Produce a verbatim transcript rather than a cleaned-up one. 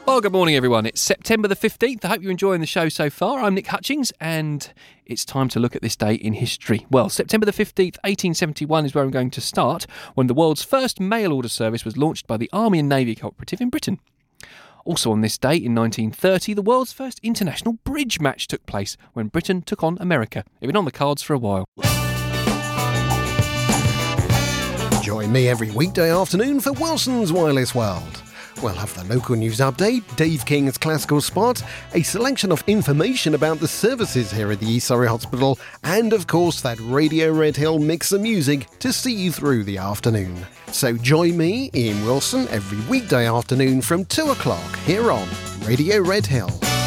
Well, good morning, everyone. It's September the fifteenth. I hope you're enjoying the show so far. I'm Nick Hutchings, and it's time to look at this day in history. Well, September the fifteenth, eighteen seventy-one is where I'm going to start, when the world's first mail order service was launched by the Army and Navy Cooperative in Britain. Also on this day, in nineteen thirty, the world's first international bridge match took place when Britain took on America. It had been on the cards for a while. Join me every weekday afternoon for Wilson's Wireless World. We'll have the local news update, Dave King's classical spot, a selection of information about the services here at the East Surrey Hospital, and of course that Radio Red Hill mix of music to see you through the afternoon. So join me, Ian Wilson, every weekday afternoon from two o'clock here on Radio Red Hill.